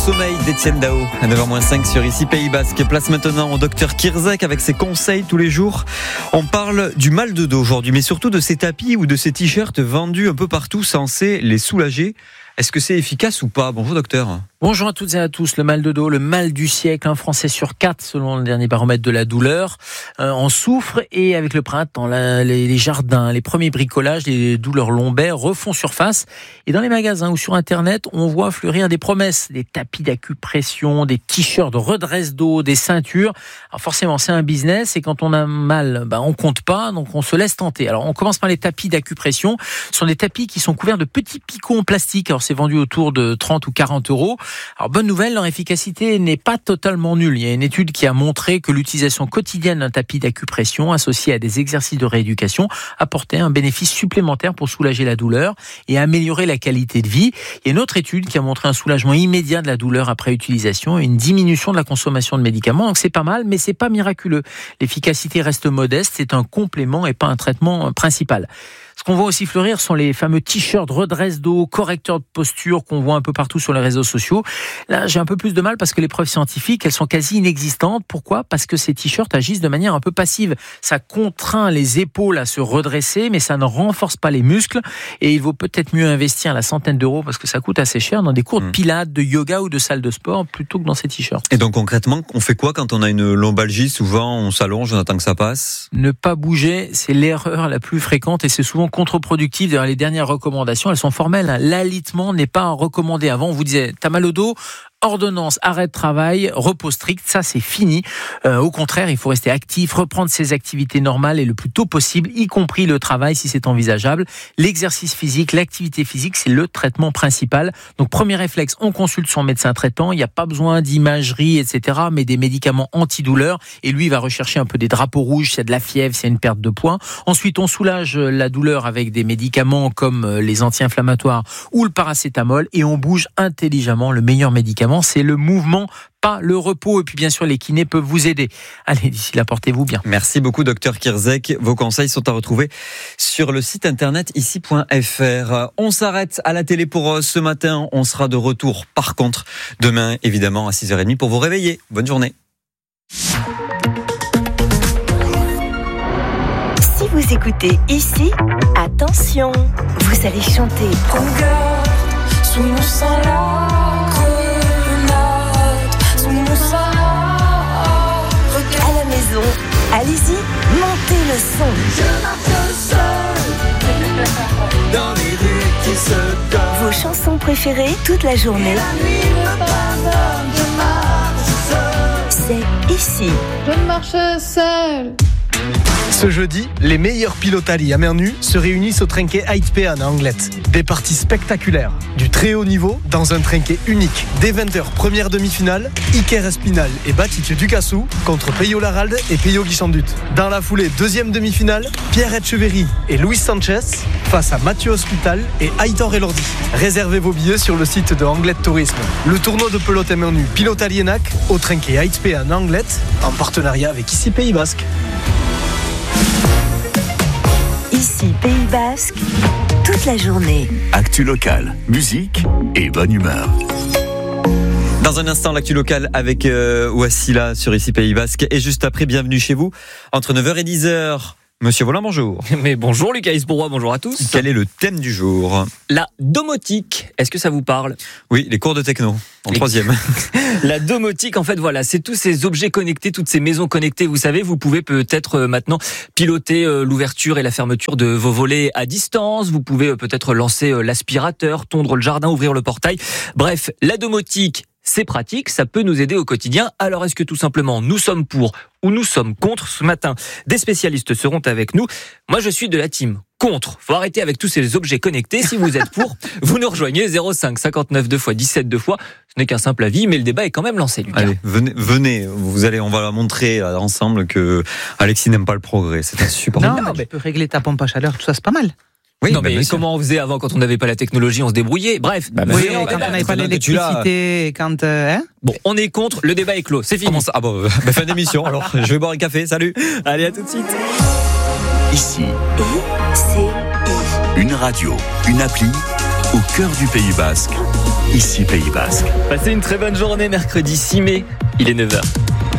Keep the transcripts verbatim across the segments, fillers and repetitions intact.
sommeil d'Étienne Dao à neuf heures moins cinq sur Ici Pays Basque. Place maintenant au docteur Kirzek avec ses conseils tous les jours. On parle du mal de dos aujourd'hui, mais surtout de ces tapis ou de ces t-shirts vendus un peu partout censés les soulager. Est-ce que c'est efficace ou pas ? Bonjour docteur. Bonjour à toutes et à tous. Le mal de dos, le mal du siècle, un Français sur quatre selon le dernier baromètre de la douleur euh, en souffre, et avec le printemps, la, les, les jardins, les premiers bricolages, les douleurs lombaires refont surface, et dans les magasins ou sur internet on voit fleurir des promesses, des tapis d'acupression, des t-shirts de redresse dos, des ceintures. Alors forcément c'est un business, et quand on a mal, bah, on compte pas, donc on se laisse tenter. Alors on commence par les tapis d'acupression. Ce sont des tapis qui sont couverts de petits picots en plastique. Alors c'est vendu autour de trente ou quarante euros. Alors bonne nouvelle, leur efficacité n'est pas totalement nulle. Il y a une étude qui a montré que l'utilisation quotidienne d'un tapis d'acupression associé à des exercices de rééducation apportait un bénéfice supplémentaire pour soulager la douleur et améliorer la qualité de vie. Il y a une autre étude qui a montré un soulagement immédiat de la douleur après utilisation et une diminution de la consommation de médicaments. Donc c'est pas mal, mais c'est pas miraculeux. L'efficacité reste modeste, c'est un complément et pas un traitement principal. Ce qu'on voit aussi fleurir sont les fameux t-shirts redresse dos, correcteurs de posture qu'on voit un peu partout sur les réseaux sociaux. Là, j'ai un peu plus de mal parce que les preuves scientifiques, elles sont quasi inexistantes. Pourquoi ? Parce que ces t-shirts agissent de manière un peu passive. Ça contraint les épaules à se redresser, mais ça ne renforce pas les muscles. Et il vaut peut-être mieux investir la centaine d'euros, parce que ça coûte assez cher, dans des cours de pilates, de yoga ou de salle de sport, plutôt que dans ces t-shirts. Et donc concrètement, on fait quoi quand on a une lombalgie ? Souvent, on s'allonge, on attend que ça passe. Ne pas bouger, c'est l'erreur la plus fréquente, et c'est souvent contre-productif. D'ailleurs, les dernières recommandations, elles sont formelles. L'alitement n'est pas recommandé. Avant, on vous disait, t'as mal au dos ? Ordonnance, arrêt de travail, repos strict, ça c'est fini. Euh, au contraire, il faut rester actif, reprendre ses activités normales et le plus tôt possible, y compris le travail si c'est envisageable. L'exercice physique, l'activité physique, c'est le traitement principal. Donc premier réflexe, on consulte son médecin traitant. Il n'y a pas besoin d'imagerie, et cetera, mais des médicaments antidouleurs. Et lui, il va rechercher un peu des drapeaux rouges, s'il y a de la fièvre, s'il y a une perte de poids. Ensuite, on soulage la douleur avec des médicaments comme les anti-inflammatoires ou le paracétamol, et on bouge intelligemment. Le meilleur médicament, c'est le mouvement, pas le repos. Et puis bien sûr, les kinés peuvent vous aider. Allez, d'ici là, portez-vous bien. Merci beaucoup docteur Kirzek. Vos conseils sont à retrouver sur le site internet ici point f r. On s'arrête à la télé pour ce matin. On sera de retour par contre demain, évidemment, à six heures trente pour vous réveiller. Bonne journée. Si vous écoutez ici, attention, vous allez chanter. Regarde, sous mon sang la grenade, sous mon sang. À la maison, allez-y, montez le son. Je marche seul dans les rues qui se donnent. Vos chansons préférées toute la journée. Et la nuit me pardonne, je marche seul. C'est ici. Je marche seul. Ce jeudi, les meilleurs pilotes à main nue se réunissent au Trinquet Aitpean à Anglet. Des parties spectaculaires, du très haut niveau dans un trinquet unique. Dès vingt heures, première demi-finale, Iker Espinal et Batitu Ducassou contre Peyo Laralde et Peyo Guichandut. Dans la foulée, deuxième demi-finale, Pierre Etcheverry et Luis Sanchez face à Mathieu Hospital et Aitor Elordi. Réservez vos billets sur le site de Anglet Tourisme. Le tournoi de pelote à main nue Pilote Alienac au Trinquet Aitpean à Anglet en partenariat avec Ici Pays Basque. Ici Pays Basque, toute la journée. Actu locale, musique et bonne humeur. Dans un instant, l'actu locale avec euh, Wassila sur Ici Pays Basque. Et juste après, bienvenue chez vous, entre neuf heures et dix heures. Monsieur Volant, bonjour. Mais bonjour Lucas Isbourrois, bonjour à tous. Quel est le thème du jour ? La domotique, est-ce que ça vous parle ? Oui, les cours de techno, en Les... troisième. La domotique, en fait, voilà, c'est tous ces objets connectés, toutes ces maisons connectées. Vous savez, vous pouvez peut-être maintenant piloter l'ouverture et la fermeture de vos volets à distance. Vous pouvez peut-être lancer l'aspirateur, tondre le jardin, ouvrir le portail. Bref, la domotique, c'est pratique, ça peut nous aider au quotidien. Alors est-ce que tout simplement nous sommes pour ou nous sommes contre ? Ce matin, des spécialistes seront avec nous. Moi, je suis de la team contre. Faut arrêter avec tous ces objets connectés. Si vous êtes pour, vous nous rejoignez zéro cinq cinquante-neuf deux fois dix-sept deux fois. Ce n'est qu'un simple avis, mais le débat est quand même lancé, Lucas. Allez, venez, venez. Vous allez, on va montrer là, ensemble que Alexis n'aime pas le progrès. C'est insupportable. Non, mais tu peux régler ta pompe à chaleur, tout ça, c'est pas mal. Oui, non, bah, mais comment on faisait avant quand on n'avait pas la technologie, on se débrouillait. Bref. Bah, bah, Oui, oui, quand bah, on n'avait bah, pas bah, l'électricité, quand... Euh, hein Bon, on est contre, le débat est clos, c'est fini. Comment ça ? Ah bon, bah, fin d'émission alors. Je vais boire un café, salut. Allez, à tout de suite. Ici, I, C, I. une radio, une appli au cœur du Pays Basque. ici Pays Basque. Passez une très bonne journée, mercredi six mai, il est neuf heures.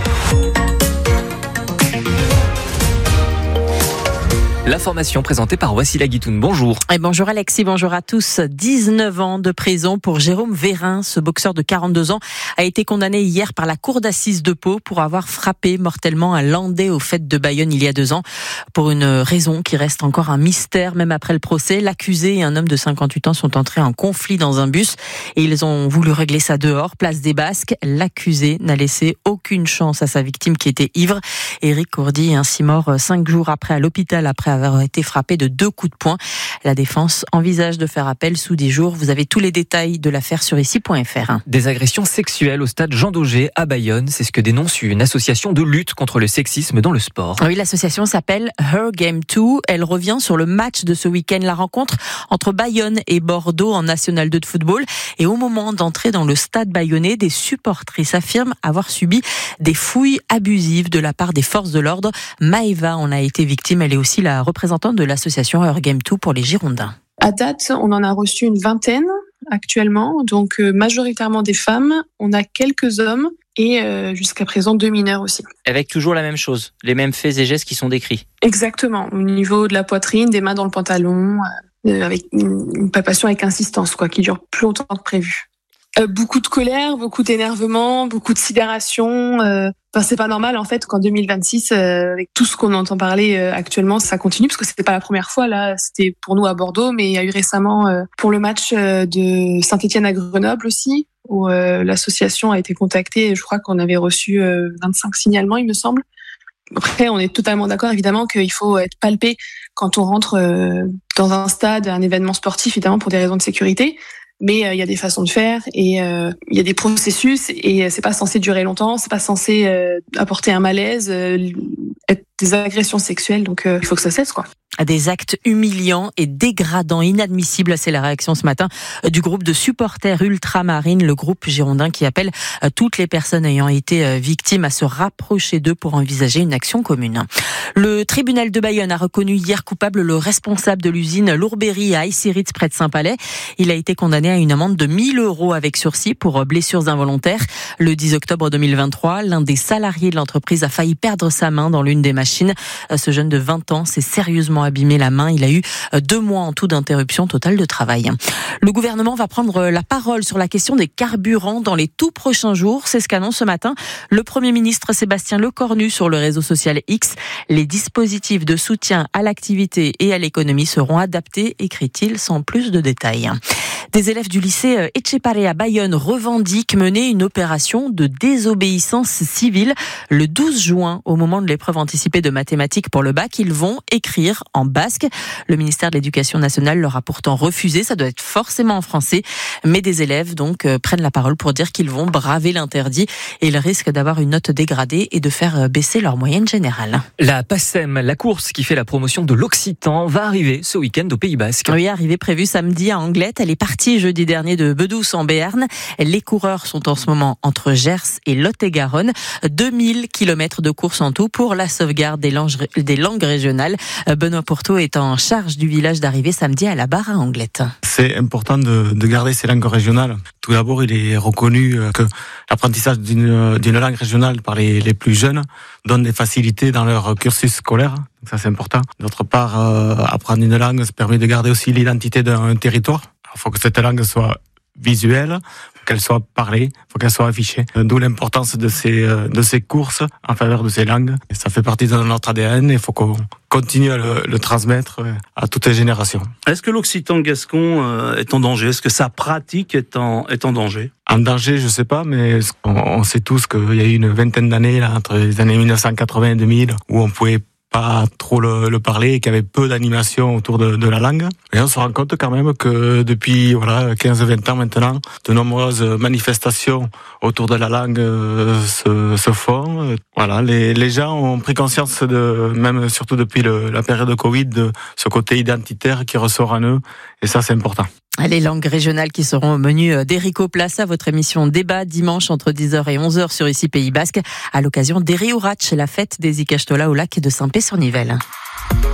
L'information présentée par Wassila Guitoun. Bonjour. Et bonjour Alexis, bonjour à tous. dix-neuf ans de prison pour Jérôme Vérin. Ce boxeur de quarante-deux ans a été condamné hier par la cour d'assises de Pau pour avoir frappé mortellement un Landais aux fêtes de Bayonne il y a deux ans. Pour une raison qui reste encore un mystère, même après le procès, l'accusé et un homme de cinquante-huit ans sont entrés en conflit dans un bus et ils ont voulu régler ça dehors, place des Basques. L'accusé n'a laissé aucune chance à sa victime qui était ivre. Éric Courdy est ainsi mort cinq jours après à l'hôpital après avoir été frappé de deux coups de poing. La défense envisage de faire appel sous dix jours. Vous avez tous les détails de l'affaire sur ici point f r. Des agressions sexuelles au stade Jean Daugé à Bayonne, c'est ce que dénonce une association de lutte contre le sexisme dans le sport. Oui, l'association s'appelle Her Game deux. Elle revient sur le match de ce week-end, la rencontre entre Bayonne et Bordeaux en National deux de football. Et au moment d'entrer dans le stade bayonnais, des supportrices affirment avoir subi des fouilles abusives de la part des forces de l'ordre. Maëva en a été victime. Elle est aussi la représentante de l'association Her Game deux pour les Girondins. À date, on en a reçu une vingtaine actuellement, donc euh, majoritairement des femmes. On a quelques hommes et euh, jusqu'à présent deux mineurs aussi. Avec toujours la même chose, les mêmes faits et gestes qui sont décrits. Exactement, au niveau de la poitrine, des mains dans le pantalon, euh, avec une, une palpation avec insistance, quoi, qui dure plus longtemps que prévu. Euh, beaucoup de colère, beaucoup d'énervement, beaucoup de sidération. Euh, enfin, c'est pas normal en fait qu'en deux mille vingt-six, euh, avec tout ce qu'on entend parler euh, actuellement, ça continue parce que c'était pas la première fois. Là, c'était pour nous à Bordeaux, mais il y a eu récemment euh, pour le match euh, de Saint-Étienne à Grenoble aussi, où euh, l'association a été contactée. Et je crois qu'on avait reçu euh, vingt-cinq signalements, il me semble. Après, on est totalement d'accord évidemment qu'il faut être palpé quand on rentre euh, dans un stade, un événement sportif, évidemment pour des raisons de sécurité. Mais il euh, y a des façons de faire et il euh, y a des processus et c'est pas censé durer longtemps, c'est pas censé euh, apporter un malaise, euh, être des agressions sexuelles, donc euh, il faut que ça cesse quoi. Des actes humiliants et dégradants, inadmissibles, c'est la réaction ce matin du groupe de supporters ultramarines, le groupe girondin qui appelle toutes les personnes ayant été victimes à se rapprocher d'eux pour envisager une action commune. Le tribunal de Bayonne a reconnu hier coupable le responsable de l'usine Lourbery à Aïssiritz près de Saint-Palais. Il a été condamné à une amende de mille euros avec sursis pour blessures involontaires. Le dix octobre deux mille vingt-trois, l'un des salariés de l'entreprise a failli perdre sa main dans l'une des machines. Ce jeune de vingt ans s'est sérieusement abîmé la main. Il a eu deux mois en tout d'interruption totale de travail. Le gouvernement va prendre la parole sur la question des carburants dans les tout prochains jours. C'est ce qu'annonce ce matin le Premier ministre Sébastien Lecornu sur le réseau social X. Les dispositifs de soutien à l'activité et à l'économie seront adaptés, écrit-il sans plus de détails. Des élèves du lycée Etcheparé à Bayonne revendiquent mener une opération de désobéissance civile le douze juin. Au moment de l'épreuve anticipée de mathématiques pour le bac, ils vont écrire en basque. Le ministère de l'Éducation nationale leur a pourtant refusé. Ça doit être forcément en français. Mais des élèves donc euh, prennent la parole pour dire qu'ils vont braver l'interdit et ils risquent d'avoir une note dégradée et de faire baisser leur moyenne générale. La PACEM, la course qui fait la promotion de l'Occitan, va arriver ce week-end au Pays Basque. Oui, arrivée prévue samedi à Anglette. Elle est partie jeudi dernier de Bedous en Béarn. Les coureurs sont en ce moment entre Gers et Lot-et-Garonne. deux mille kilomètres de course en tout pour la sauvegarde des langues, des langues régionales. Benoît Pourteau est en charge du village d'arrivée samedi à la barre à Anglette. C'est important de, de garder ces langues régionales. Tout d'abord, il est reconnu que l'apprentissage d'une, d'une langue régionale par les, les plus jeunes donne des facilités dans leur cursus scolaire. Donc ça, c'est important. D'autre part, euh, apprendre une langue, ça permet de garder aussi l'identité d'un territoire. Il faut que cette langue soit visuelle, faut qu'elle soit parlée, faut qu'elle soit affichée. D'où l'importance de ces, de ces courses en faveur de ces langues. Et ça fait partie de notre A D N et il faut qu'on continue à le, le transmettre à toutes les générations. Est-ce que l'occitan gascon est en danger ? Est-ce que sa pratique est en, est en danger ? En danger, je sais pas, mais on, on sait tous qu'il y a eu une vingtaine d'années, là, entre les années mille neuf cent quatre-vingts et deux mille, où on pouvait pas trop le, le parler et qu'il y avait peu d'animation autour de, de la langue. Et on se rend compte quand même que depuis voilà quinze vingt ans maintenant, de nombreuses manifestations autour de la langue euh, se, se font. Voilà, les, les gens ont pris conscience de, même surtout depuis le, la période de Covid, de ce côté identitaire qui ressort en eux. Et ça, c'est important. Les langues régionales qui seront au menu d'Erico Plaça, votre émission débat dimanche entre dix heures et onze heures sur ici Pays Basque, à l'occasion d'Eri Uratch, la fête des Ikastola au lac de Saint-Pé-sur-Nivelle.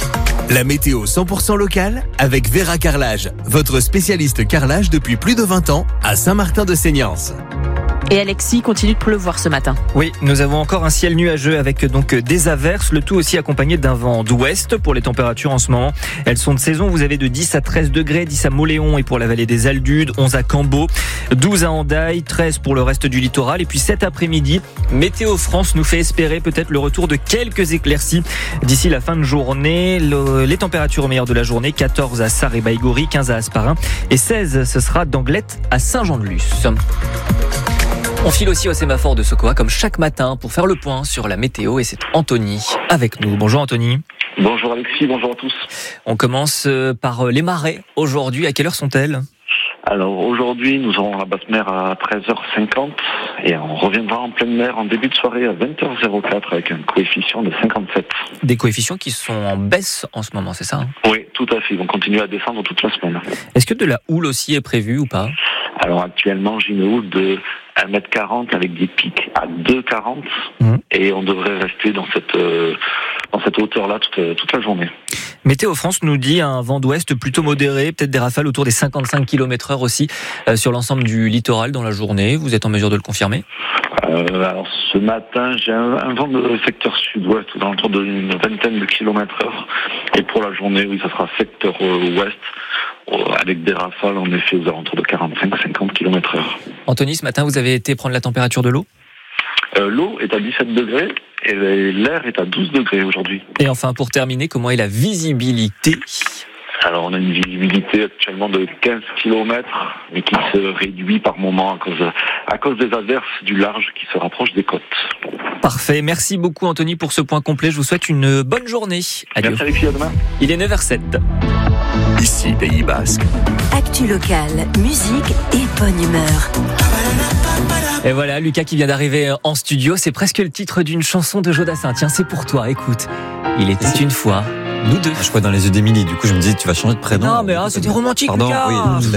La météo cent pour cent locale avec Vera Carrelage, votre spécialiste carrelage depuis plus de vingt ans à Saint-Martin-de-Seignance. Et Alexis, continue de pleuvoir ce matin. Oui, nous avons encore un ciel nuageux avec donc des averses, le tout aussi accompagné d'un vent d'ouest pour les températures en ce moment. Elles sont de saison, vous avez de dix à treize degrés, dix à Moléon et pour la vallée des Aldudes, onze à Cambo, douze à Hendaye, treize pour le reste du littoral et puis cet après-midi, Météo France nous fait espérer peut-être le retour de quelques éclaircies d'ici la fin de journée. Le, les températures au meilleur de la journée, quatorze à Sarre et Baïgorry, quinze à Asparin et seize ce sera d'Anglette à Saint-Jean-de-Luz. On file aussi au sémaphore de Sokoa comme chaque matin pour faire le point sur la météo et c'est Anthony avec nous. Bonjour Anthony. Bonjour Alexis, bonjour à tous. On commence par les marées aujourd'hui. À quelle heure sont-elles ? Alors aujourd'hui, nous aurons la basse mer à treize heures cinquante et on reviendra en pleine mer en début de soirée à vingt heures zéro quatre avec un coefficient de cinquante-sept. Des coefficients qui sont en baisse en ce moment, c'est ça hein ? Oui, tout à fait. Ils vont continuer à descendre toute la semaine. Est-ce que de la houle aussi est prévue ou pas ? Alors actuellement, j'ai une houle de un mètre quarante avec des pics à deux mètres quarante mmh. et on devrait rester dans cette, euh, dans cette hauteur-là toute, toute la journée. Météo France nous dit un vent d'ouest plutôt modéré, peut-être des rafales autour des cinquante-cinq kilomètres heure aussi euh, sur l'ensemble du littoral dans la journée. Vous êtes en mesure de le confirmer ? euh, Alors ce matin, j'ai un, un vent de secteur sud-ouest dans l'entour d'une vingtaine de kilomètres heure. Et pour la journée, oui, ça sera secteur euh, ouest avec des rafales en effet aux alentours de quarante-cinq à cinquante kilomètres heure. Anthony, ce matin, vous avez été prendre la température de l'eau ? euh, L'eau est à dix-sept degrés et l'air est à douze degrés aujourd'hui. Et enfin, pour terminer, comment est la visibilité ? Alors, on a une visibilité actuellement de quinze kilomètres, mais qui se réduit par moment à cause, à cause des averses du large qui se rapproche des côtes. Parfait. Merci beaucoup, Anthony, pour ce point complet. Je vous souhaite une bonne journée. Adieu. Merci, Alexis. À demain. Il est neuf heures zéro sept. Ici, Pays Basque. Actu locale, musique et bonne humeur. Et voilà, Lucas qui vient d'arriver en studio. C'est presque le titre d'une chanson de Jodassin. Tiens, c'est pour toi. Écoute. Il était une fois... Nous deux. Je crois dans les yeux d'Émilie, du coup je me disais tu vas changer de prénom. Non mais ah, c'était romantique. Pardon, Lucas. Oui.